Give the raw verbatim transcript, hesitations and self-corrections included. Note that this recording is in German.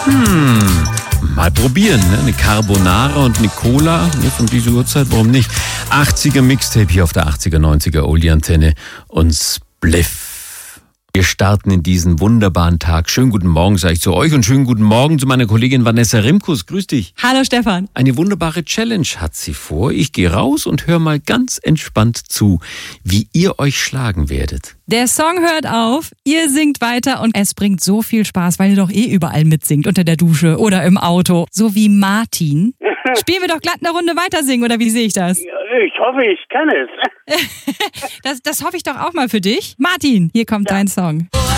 Hm, mal probieren, ne? Eine Carbonara und eine Cola, ne? Von dieser Uhrzeit, warum nicht? achtziger Mixtape hier auf der achtziger, neunziger Oldie-Antenne und Spliff. Wir starten in diesen wunderbaren Tag. Schönen guten Morgen, sage ich zu euch, und schönen guten Morgen zu meiner Kollegin Vanessa Rimkus. Grüß dich. Hallo Stefan. Eine wunderbare Challenge hat sie vor. Ich gehe raus und höre mal ganz entspannt zu, wie ihr euch schlagen werdet. Der Song hört auf, ihr singt weiter und es bringt so viel Spaß, weil ihr doch eh überall mitsingt, unter der Dusche oder im Auto. So wie Martin. Spielen wir doch glatt eine Runde weiter singen, oder wie sehe ich das? Ich hoffe, ich kann es. das? Das hoffe ich doch auch mal für dich. Martin, hier kommt Ja. dein Song.